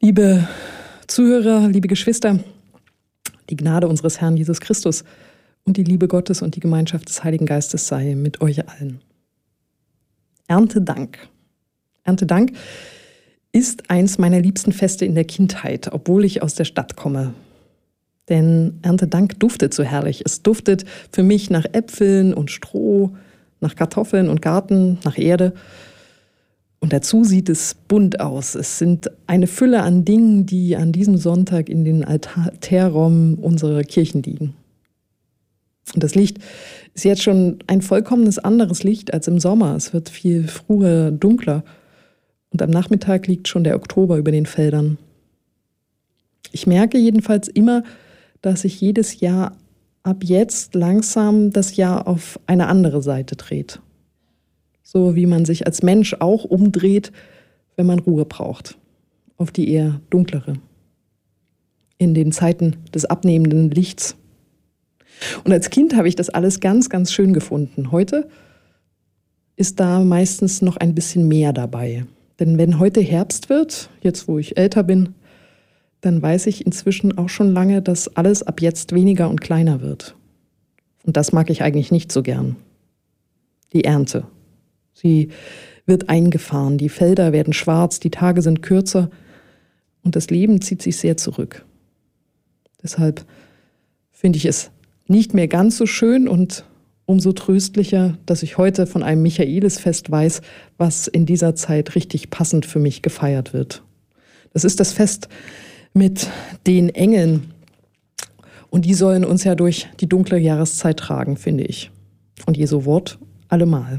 Liebe Zuhörer, liebe Geschwister, die Gnade unseres Herrn Jesus Christus und die Liebe Gottes und die Gemeinschaft des Heiligen Geistes sei mit euch allen. Erntedank. Erntedank ist eins meiner liebsten Feste in der Kindheit, obwohl ich aus der Stadt komme. Denn Erntedank duftet so herrlich. Es duftet für mich nach Äpfeln und Stroh, nach Kartoffeln und Garten, nach Erde. Und dazu sieht es bunt aus. Es sind eine Fülle an Dingen, die an diesem Sonntag in den Altarraum unserer Kirchen liegen. Und das Licht ist jetzt schon ein vollkommenes anderes Licht als im Sommer. Es wird viel früher dunkler. Und am Nachmittag liegt schon der Oktober über den Feldern. Ich merke jedenfalls immer, dass sich jedes Jahr ab jetzt langsam das Jahr auf eine andere Seite dreht. So wie man sich als Mensch auch umdreht, wenn man Ruhe braucht, auf die eher dunklere, in den Zeiten des abnehmenden Lichts. Und als Kind habe ich das alles ganz, ganz schön gefunden. Heute ist da meistens noch ein bisschen mehr dabei. Denn wenn heute Herbst wird, jetzt wo ich älter bin, dann weiß ich inzwischen auch schon lange, dass alles ab jetzt weniger und kleiner wird. Und das mag ich eigentlich nicht so gern. Die Ernte. Sie wird eingefahren, die Felder werden schwarz, die Tage sind kürzer und das Leben zieht sich sehr zurück. Deshalb finde ich es nicht mehr ganz so schön und umso tröstlicher, dass ich heute von einem Michaelisfest weiß, was in dieser Zeit richtig passend für mich gefeiert wird. Das ist das Fest mit den Engeln und die sollen uns ja durch die dunkle Jahreszeit tragen, finde ich. Und Jesu Wort allemal.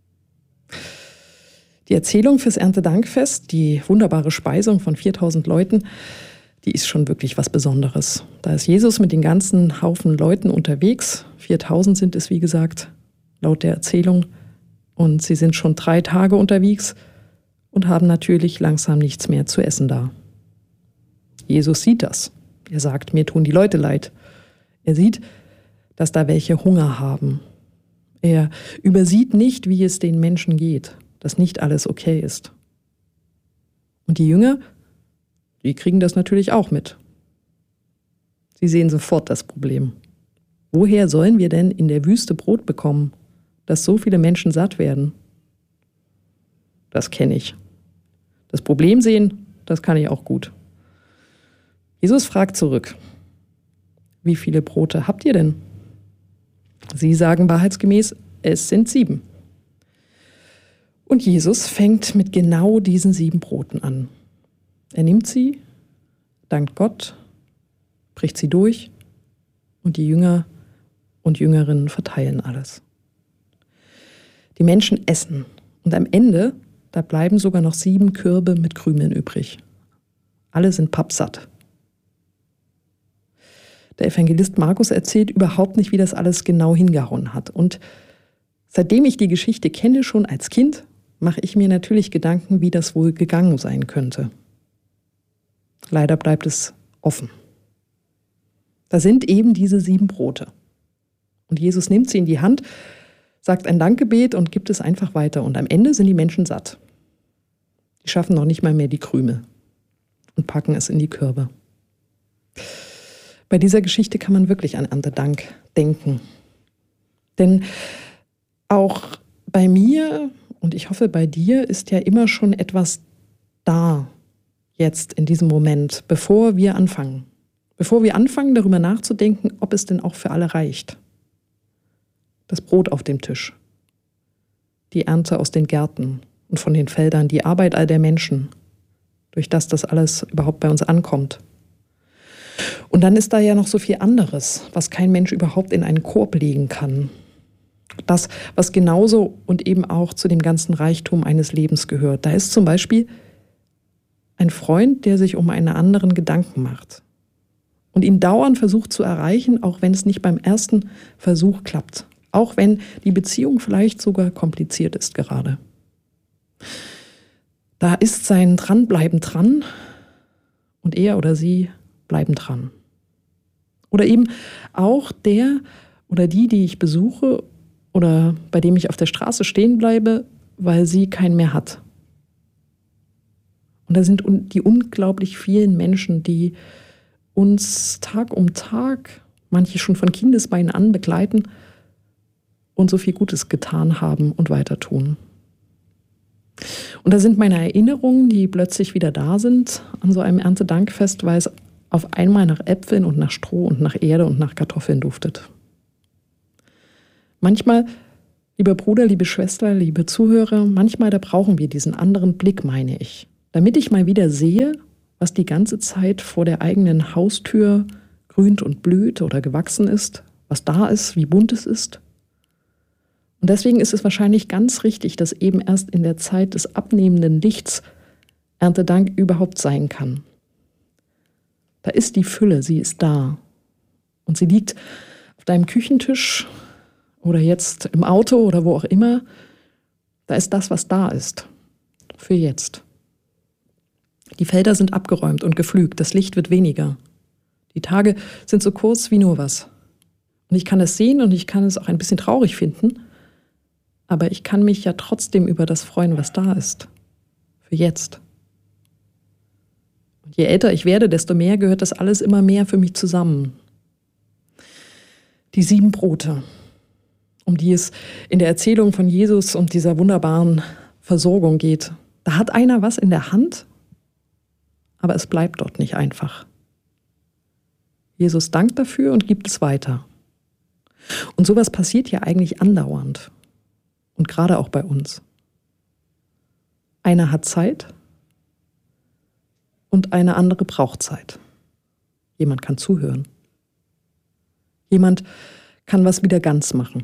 Die Erzählung fürs Erntedankfest, die wunderbare Speisung von 4000 Leuten, die ist schon wirklich was Besonderes. Da ist Jesus mit den ganzen Haufen Leuten unterwegs. 4000 sind es, wie gesagt, laut der Erzählung. Und sie sind schon 3 Tage unterwegs und haben natürlich langsam nichts mehr zu essen da. Jesus sieht das. Er sagt, mir tun die Leute leid. Er sieht, dass da welche Hunger haben. Er übersieht nicht, wie es den Menschen geht, dass nicht alles okay ist. Und die Jünger, die kriegen das natürlich auch mit. Sie sehen sofort das Problem. Woher sollen wir denn in der Wüste Brot bekommen, dass so viele Menschen satt werden? Das kenne ich. Das Problem sehen, das kann ich auch gut. Jesus fragt zurück, wie viele Brote habt ihr denn? Sie sagen wahrheitsgemäß, es sind 7. Und Jesus fängt mit genau diesen 7 Broten an. Er nimmt sie, dankt Gott, bricht sie durch und die Jünger und Jüngerinnen verteilen alles. Die Menschen essen und am Ende, da bleiben sogar noch 7 Körbe mit Krümeln übrig. Alle sind pappsatt. Der Evangelist Markus erzählt überhaupt nicht, wie das alles genau hingehauen hat. Und seitdem ich die Geschichte kenne, schon als Kind, mache ich mir natürlich Gedanken, wie das wohl gegangen sein könnte. Leider bleibt es offen. Da sind eben diese 7 Brote. Und Jesus nimmt sie in die Hand, sagt ein Dankgebet und gibt es einfach weiter. Und am Ende sind die Menschen satt. Die schaffen noch nicht mal mehr die Krümel und packen es in die Körbe. Bei dieser Geschichte kann man wirklich an Erntedank denken. Denn auch bei mir und ich hoffe bei dir ist ja immer schon etwas da, jetzt in diesem Moment, bevor wir anfangen. Bevor wir anfangen, darüber nachzudenken, ob es denn auch für alle reicht. Das Brot auf dem Tisch, die Ernte aus den Gärten und von den Feldern, die Arbeit all der Menschen, durch das alles überhaupt bei uns ankommt. Und dann ist da ja noch so viel anderes, was kein Mensch überhaupt in einen Korb legen kann. Das, was genauso und eben auch zu dem ganzen Reichtum eines Lebens gehört. Da ist zum Beispiel ein Freund, der sich um einen anderen Gedanken macht und ihn dauernd versucht zu erreichen, auch wenn es nicht beim ersten Versuch klappt. Auch wenn die Beziehung vielleicht sogar kompliziert ist gerade. Da ist sein Dranbleiben dran und er oder sie bleiben dran. Oder eben auch der oder die ich besuche oder bei dem ich auf der Straße stehen bleibe, weil sie keinen mehr hat. Und da sind die unglaublich vielen Menschen, die uns Tag um Tag, manche schon von Kindesbeinen an begleiten und so viel Gutes getan haben und weiter tun. Und da sind meine Erinnerungen, die plötzlich wieder da sind an so einem Erntedankfest, weil es auf einmal nach Äpfeln und nach Stroh und nach Erde und nach Kartoffeln duftet. Manchmal, lieber Bruder, liebe Schwester, liebe Zuhörer, manchmal da brauchen wir diesen anderen Blick, meine ich, damit ich mal wieder sehe, was die ganze Zeit vor der eigenen Haustür grünt und blüht oder gewachsen ist, was da ist, wie bunt es ist. Und deswegen ist es wahrscheinlich ganz richtig, dass eben erst in der Zeit des abnehmenden Lichts Erntedank überhaupt sein kann. Da ist die Fülle, sie ist da. Und sie liegt auf deinem Küchentisch oder jetzt im Auto oder wo auch immer. Da ist das, was da ist. Für jetzt. Die Felder sind abgeräumt und gepflügt, das Licht wird weniger. Die Tage sind so kurz wie nur was. Und ich kann es sehen und ich kann es auch ein bisschen traurig finden, aber ich kann mich ja trotzdem über das freuen, was da ist. Für jetzt. Und je älter ich werde, desto mehr gehört das alles immer mehr für mich zusammen. Die 7 Brote, um die es in der Erzählung von Jesus und dieser wunderbaren Versorgung geht. Da hat einer was in der Hand, aber es bleibt dort nicht einfach. Jesus dankt dafür und gibt es weiter. Und sowas passiert ja eigentlich andauernd. Und gerade auch bei uns. Einer hat Zeit und eine andere braucht Zeit. Jemand kann zuhören. Jemand kann was wieder ganz machen.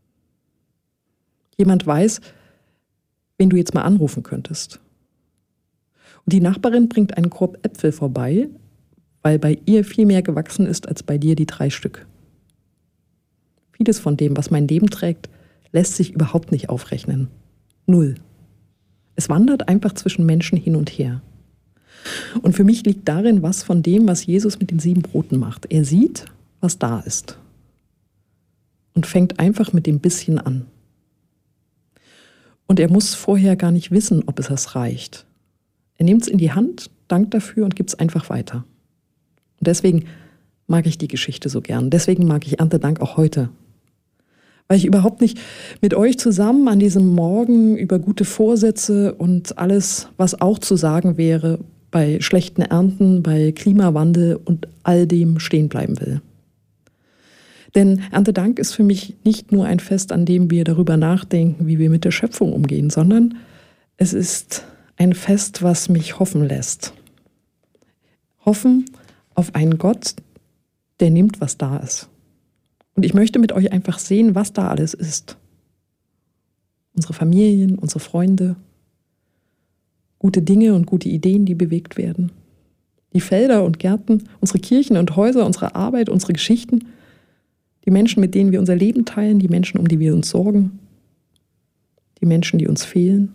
Jemand weiß, wen du jetzt mal anrufen könntest. Und die Nachbarin bringt einen Korb Äpfel vorbei, weil bei ihr viel mehr gewachsen ist als bei dir die 3 Stück. Vieles von dem, was mein Leben trägt, lässt sich überhaupt nicht aufrechnen. 0. Es wandert einfach zwischen Menschen hin und her. Und für mich liegt darin was von dem, was Jesus mit den 7 Broten macht. Er sieht, was da ist. Und fängt einfach mit dem bisschen an. Und er muss vorher gar nicht wissen, ob es reicht. Er nimmt es in die Hand, dankt dafür und gibt es einfach weiter. Und deswegen mag ich die Geschichte so gern. Deswegen mag ich Erntedank auch heute. Weil ich überhaupt nicht mit euch zusammen an diesem Morgen über gute Vorsätze und alles, was auch zu sagen wäre, bei schlechten Ernten, bei Klimawandel und all dem stehen bleiben will. Denn Erntedank ist für mich nicht nur ein Fest, an dem wir darüber nachdenken, wie wir mit der Schöpfung umgehen, sondern es ist ein Fest, was mich hoffen lässt. Hoffen auf einen Gott, der nimmt, was da ist. Und ich möchte mit euch einfach sehen, was da alles ist. Unsere Familien, unsere Freunde, gute Dinge und gute Ideen, die bewegt werden. Die Felder und Gärten, unsere Kirchen und Häuser, unsere Arbeit, unsere Geschichten, die Menschen, mit denen wir unser Leben teilen, die Menschen, um die wir uns sorgen, die Menschen, die uns fehlen,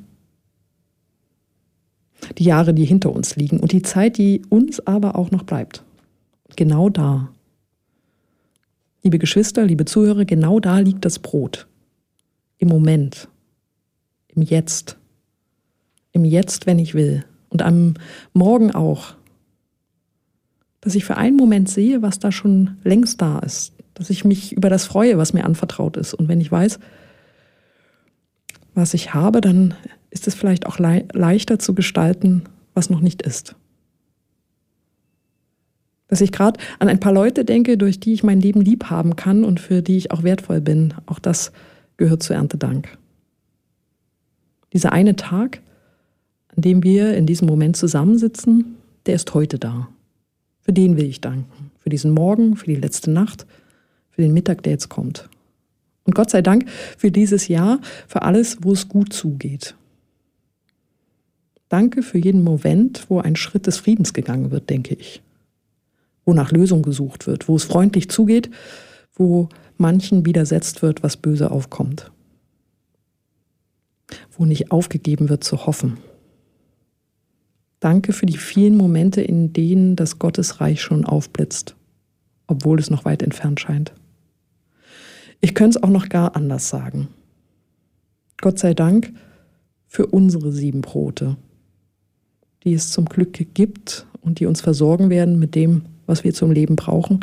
die Jahre, die hinter uns liegen und die Zeit, die uns aber auch noch bleibt. Genau da. Liebe Geschwister, liebe Zuhörer, genau da liegt das Brot. Im Moment. Im Jetzt. Im Jetzt, wenn ich will. Und am Morgen auch. Dass ich für einen Moment sehe, was da schon längst da ist. Dass ich mich über das freue, was mir anvertraut ist. Und wenn ich weiß, was ich habe, dann ist es vielleicht auch leichter zu gestalten, was noch nicht ist. Dass ich gerade an ein paar Leute denke, durch die ich mein Leben lieb haben kann und für die ich auch wertvoll bin. Auch das gehört zu Erntedank. Dieser eine Tag, an dem wir in diesem Moment zusammensitzen, der ist heute da. Für den will ich danken. Für diesen Morgen, für die letzte Nacht, für den Mittag, der jetzt kommt. Und Gott sei Dank für dieses Jahr, für alles, wo es gut zugeht. Danke für jeden Moment, wo ein Schritt des Friedens gegangen wird, denke ich. Wo nach Lösung gesucht wird, wo es freundlich zugeht, wo manchen widersetzt wird, was böse aufkommt. Wo nicht aufgegeben wird zu hoffen. Danke für die vielen Momente, in denen das Gottesreich schon aufblitzt, obwohl es noch weit entfernt scheint. Ich könnte es auch noch gar anders sagen. Gott sei Dank für unsere 7 Brote. die es zum Glück gibt und die uns versorgen werden mit dem, was wir zum Leben brauchen.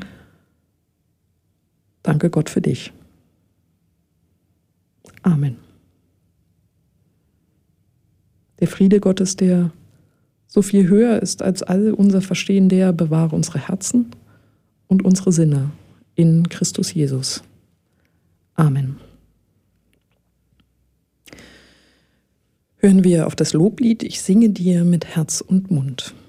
Danke Gott für dich. Amen. Der Friede Gottes, der so viel höher ist als all unser Verstehen, der bewahre unsere Herzen und unsere Sinne in Christus Jesus. Amen. Hören wir auf das Loblied: Ich singe dir mit Herz und Mund.